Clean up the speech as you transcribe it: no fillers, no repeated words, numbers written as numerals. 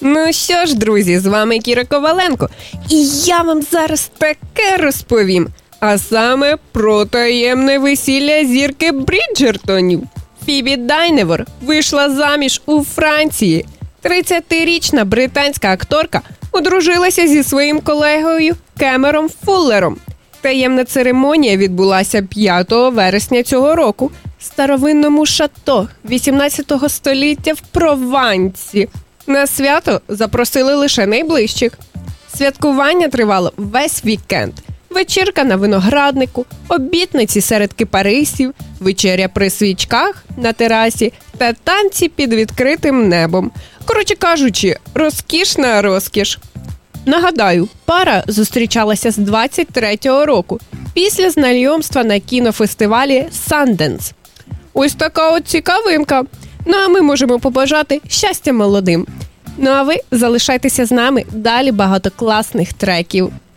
Ну що ж, друзі, з вами Кіра Коваленко. І я вам зараз таке розповім. А саме про таємне весілля зірки Бріджертонів. Фібі Дайневор вийшла заміж у Франції. 30-річна британська акторка одружилася зі своїм колегою Кемером Фуллером. Таємна церемонія відбулася 5 вересня цього року в старовинному шато 18 століття в Провансі. На свято запросили лише найближчих. Святкування тривало весь вікенд. Вечірка на винограднику, обітниці серед кипарисів, вечеря при свічках на терасі та танці під відкритим небом. Коротше кажучи, розкішна розкіш. Нагадаю, пара зустрічалася з 23-го року після знайомства на кінофестивалі Sundance. Ось така от цікавинка. Ну а ми можемо побажати щастя молодим. Ну а ви залишайтеся з нами, далі багато класних треків.